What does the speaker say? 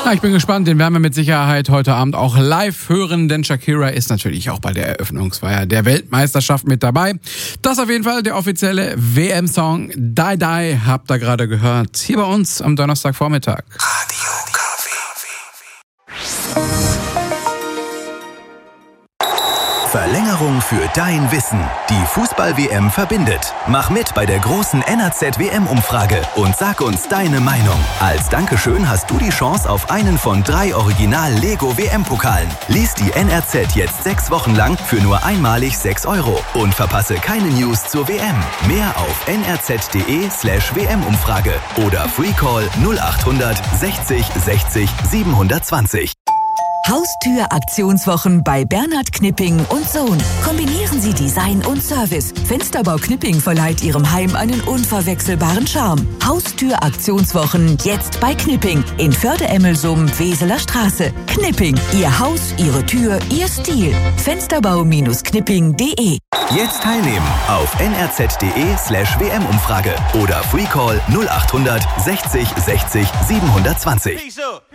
Ja, ich bin gespannt, den werden wir mit Sicherheit heute Abend auch live hören, denn Shakira ist natürlich auch bei der Eröffnungsfeier der Weltmeisterschaft mit dabei. Das auf jeden Fall der offizielle WM-Song Die Die, habt ihr gerade gehört, hier bei uns am Donnerstagvormittag. Radio Kaffee. Verlängerung für dein Wissen. Die Fußball-WM verbindet. Mach mit bei der großen NRZ-WM-Umfrage und sag uns deine Meinung. Als Dankeschön hast du die Chance auf einen von 3 Original-Lego-WM-Pokalen. Lies die NRZ jetzt 6 Wochen lang für nur einmalig 6 € und verpasse keine News zur WM. Mehr auf nrz.de/WM-Umfrage oder Freecall 0800 60 60 720. Haustür-Aktionswochen bei Bernhard Knipping & Sohn. Kombinieren Sie Design und Service. Fensterbau Knipping verleiht Ihrem Heim einen unverwechselbaren Charme. Haustür-Aktionswochen jetzt bei Knipping in Förde-Emmelsum, Weseler Straße. Knipping. Ihr Haus, Ihre Tür, Ihr Stil. Fensterbau-knipping.de. Jetzt teilnehmen auf nrz.de/WM-Umfrage oder Freecall 0800 60 60 720.